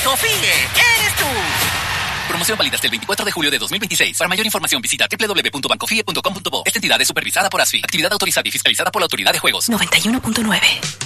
¡Sofía! ¡Eres tú! Promoción válida hasta el 24 de julio de 2026. Para mayor información visita www.bancofie.com.bo. Esta entidad es supervisada por ASFI. Actividad autorizada y fiscalizada por la Autoridad de Juegos. 91.9